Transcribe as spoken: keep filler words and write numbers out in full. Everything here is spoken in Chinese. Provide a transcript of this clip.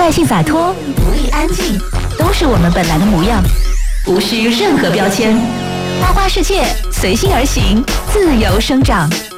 率性洒脱，独立安静，都是我们本来的模样，无需任何标签。花花世界，随心而行，自由生长。